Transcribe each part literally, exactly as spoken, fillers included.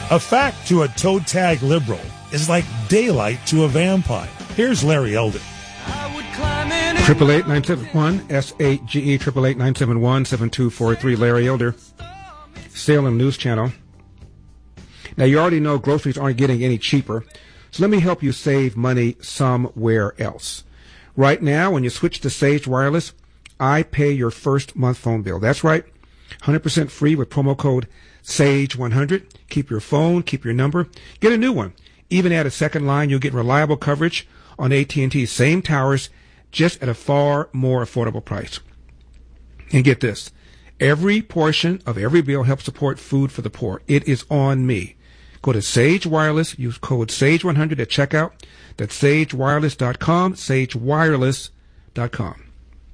A fact to a toe tag liberal is like daylight to a vampire. Here's Larry Elder. Triple eight nine seven one S eight G E triple eight nine seven one seven two four three. Larry Elder, Salem News Channel. Now you already know groceries aren't getting any cheaper, so let me help you save money somewhere else. Right now, when you switch to Sage Wireless, I pay your first month phone bill. That's right, one hundred percent free with promo code Sage one hundred. Keep your phone, keep your number, get a new one. Even add a second line, you'll get reliable coverage on A T and T's same towers, just at a far more affordable price. And get this, every portion of every bill helps support food for the poor. It is on me. Go to Sage Wireless, use code Sage one hundred at checkout. That's sage wireless dot com, sage wireless dot com.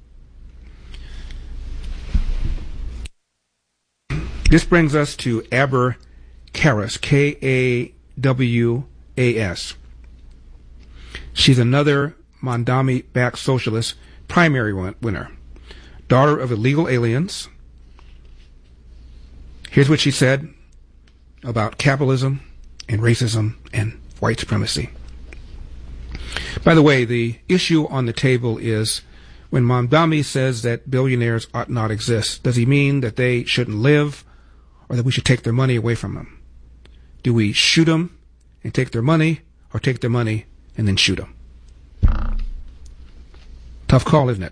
This brings us to Aber Karas, K A W A S. She's another Mondami-backed socialist primary winner, daughter of illegal aliens. Here's what she said about capitalism and racism and white supremacy. By the way, the issue on the table is when Mondami says that billionaires ought not exist, does he mean that they shouldn't live or that we should take their money away from them? Do we shoot them and take their money, or take their money and then shoot them? Tough call, isn't it?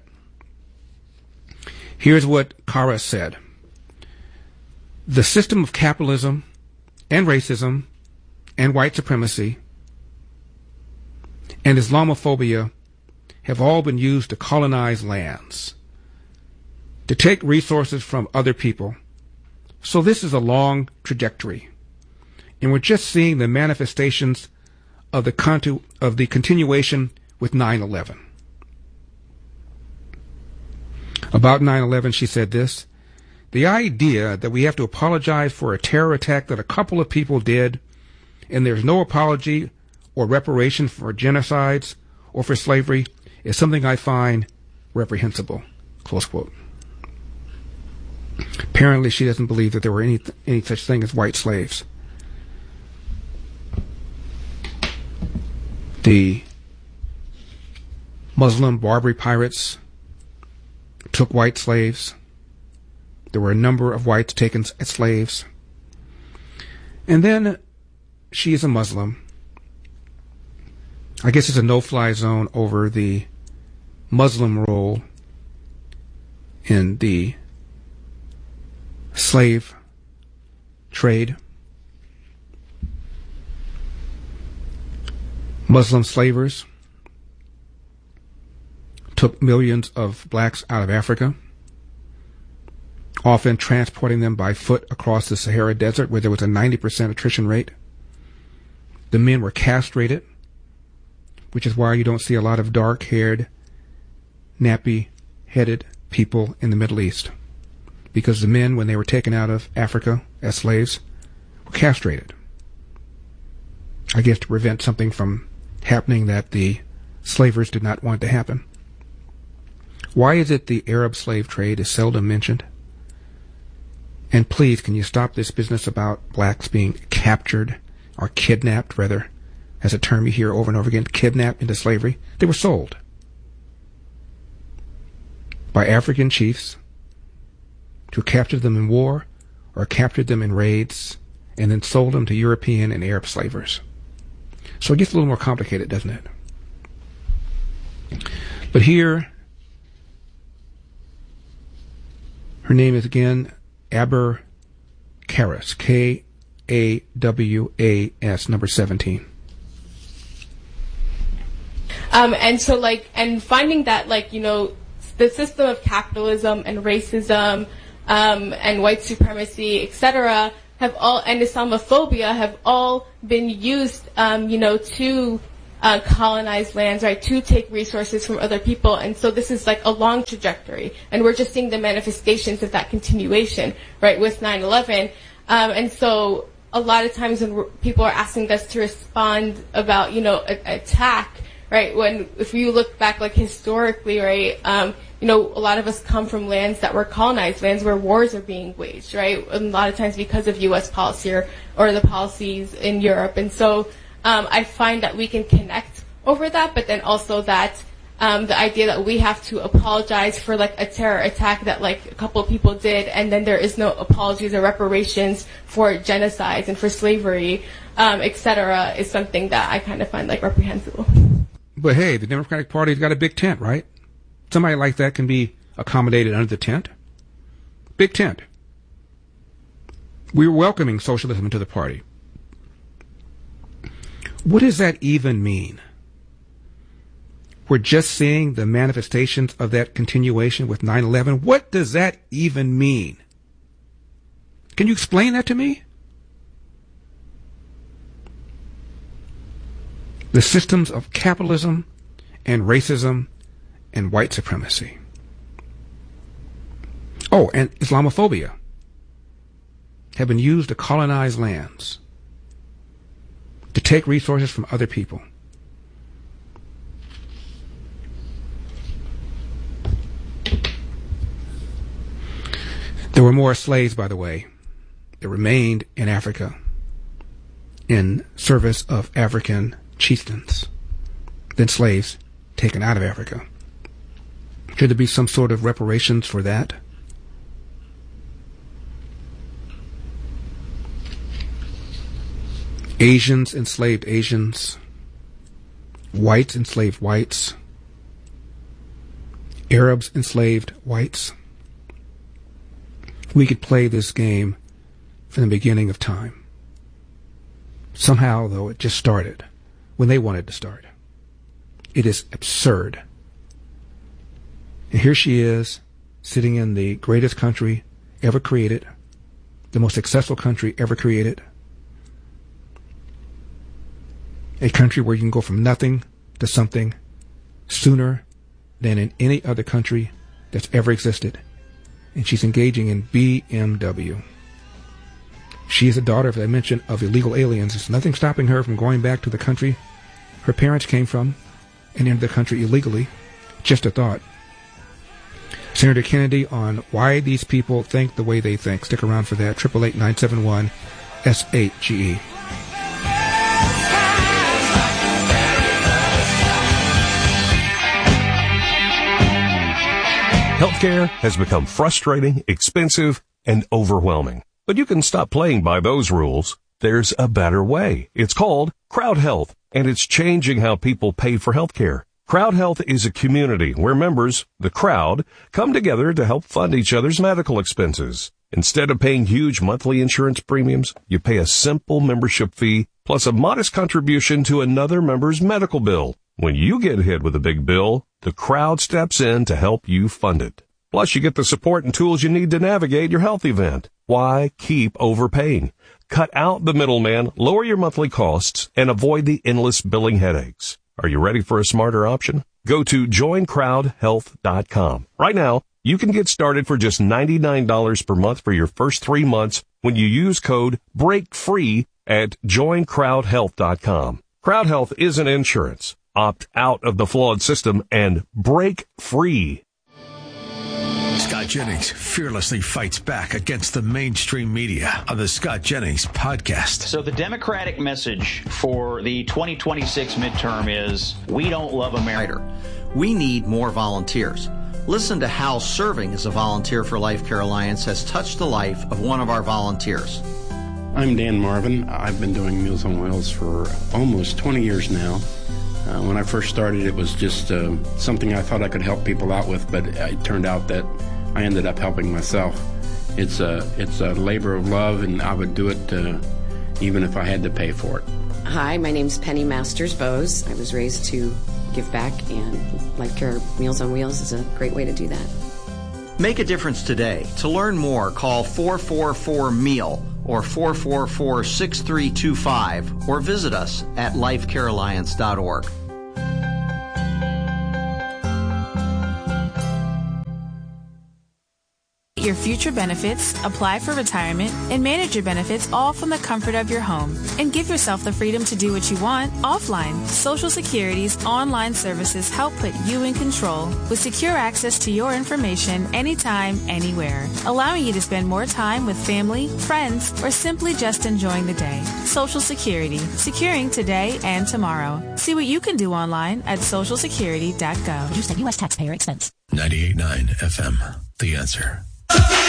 Here's what Karas said. The system of capitalism and racism and white supremacy and Islamophobia have all been used to colonize lands, to take resources from other people. So this is a long trajectory, and we're just seeing the manifestations of the contu- of the continuation with nine eleven. About nine eleven, she said this: the idea that we have to apologize for a terror attack that a couple of people did, and there's no apology or reparation for genocides or for slavery, is something I find reprehensible. Close quote. Apparently, she doesn't believe that there were any any such thing as white slaves. The Muslim Barbary pirates took white slaves. There were a number of whites taken as slaves. And then she is a Muslim. I guess it's a no-fly zone over the Muslim role in the slave trade. Muslim slavers took millions of blacks out of Africa, often transporting them by foot across the Sahara Desert, where there was a ninety percent attrition rate. The men were castrated, which is why you don't see a lot of dark-haired, nappy-headed people in the Middle East, because the men, when they were taken out of Africa as slaves, were castrated. I guess to prevent something from happening that the slavers did not want to happen. Why is it the Arab slave trade is seldom mentioned? And please, can you stop this business about blacks being captured or kidnapped, rather, as a term you hear over and over again, kidnapped into slavery? They were sold by African chiefs to capture them in war or captured them in raids and then sold them to European and Arab slavers. So it gets a little more complicated, doesn't it? But here, her name is again Aber Karas, K A W A S, number seventeen. Um, and so, like, and finding that, like, you know, the system of capitalism and racism um, and white supremacy, et cetera, have all, and Islamophobia have all been used, um, you know, to uh, colonize lands, right, to take resources from other people. And so this is like a long trajectory. And we're just seeing the manifestations of that continuation, right, with nine eleven. Um, and so a lot of times when we're, people are asking us to respond about, you know, an attack, right? When, if you look back, like, historically, right, um, you know, a lot of us come from lands that were colonized, lands where wars are being waged, right? And a lot of times because of U S policy or, or the policies in Europe. And so um, I find that we can connect over that, but then also that um, the idea that we have to apologize for, like, a terror attack that, like, a couple of people did, and then there is no apologies or reparations for genocides and for slavery, um, et cetera, is something that I kind of find, like, reprehensible. But hey, the Democratic Party's got a big tent, right? Somebody like that can be accommodated under the tent. Big tent. We're welcoming socialism into the party. What does that even mean? We're just seeing the manifestations of that continuation with nine eleven. What does that even mean? Can you explain that to me? The systems of capitalism and racism and white supremacy. Oh, and Islamophobia have been used to colonize lands, to take resources from other people. There were more slaves, by the way, that remained in Africa in service of African chieftains than slaves taken out of Africa. Should there be some sort of reparations for that? Asians enslaved Asians. Whites enslaved whites. Arabs enslaved whites. We could play this game from the beginning of time. Somehow, though, it just started when they wanted to start. It is absurd. And here she is, sitting in the greatest country ever created, the most successful country ever created, a country where you can go from nothing to something sooner than in any other country that's ever existed. And she's engaging in B M W. She is a daughter, as I mentioned, of illegal aliens. There's nothing stopping her from going back to the country her parents came from and entered the country illegally. Just a thought. Senator Kennedy on why these people think the way they think. Stick around for that. eight eight eight, nine seven one, S eight G E. Healthcare has become frustrating, expensive, and overwhelming. But you can stop playing by those rules. There's a better way. It's called Crowd Health, and it's changing how people pay for healthcare. Crowd Health is a community where members, the crowd, come together to help fund each other's medical expenses. Instead of paying huge monthly insurance premiums, you pay a simple membership fee plus a modest contribution to another member's medical bill. When you get hit with a big bill, the crowd steps in to help you fund it. Plus, you get the support and tools you need to navigate your health event. Why keep overpaying? Cut out the middleman, lower your monthly costs, and avoid the endless billing headaches. Are you ready for a smarter option? Go to join crowd health dot com. Right now, you can get started for just ninety-nine dollars per month for your first three months when you use code BREAKFREE at join crowd health dot com. Crowd Health isn't insurance. Opt out of the flawed system and break free. Scott Jennings fearlessly fights back against the mainstream media on the Scott Jennings podcast. So the Democratic message for the twenty twenty-six midterm is, we don't love America. We need more volunteers. Listen to how serving as a volunteer for Life Care Alliance has touched the life of one of our volunteers. I'm Dan Marvin. I've been doing Meals on Wheels for almost twenty years now. Uh, when I first started, it was just uh, something I thought I could help people out with, but it turned out that I ended up helping myself. It's a, it's a labor of love, and I would do it uh, even if I had to pay for it. Hi, my name's Penny Masters Bose. I was raised to give back, and Life Care Meals on Wheels is a great way to do that. Make a difference today. To learn more, call four four four M E A L or four four four, six three two five or visit us at life care alliance dot org. Your your future benefits, apply for retirement, and manage your benefits all from the comfort of your home. And give yourself the freedom to do what you want offline. Social Security's online services help put you in control with secure access to your information anytime, anywhere, allowing you to spend more time with family, friends, or simply just enjoying the day. Social Security, securing today and tomorrow. See what you can do online at social security dot gov. Produced at U S taxpayer expense. ninety-eight point nine F M, The Answer.